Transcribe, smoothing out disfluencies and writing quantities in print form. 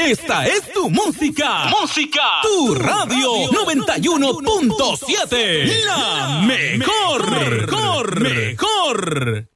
Esta es tu música. Música. Tu radio 91.7. La mejor.